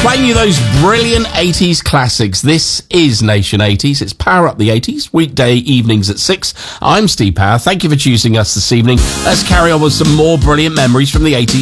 Playing you those brilliant 80s classics. This is Nation 80s. It's Power Up the 80s, weekday evenings at 6. I'm Steve Power. Thank you for choosing us this evening. Let's carry on with some more brilliant memories from the 80s.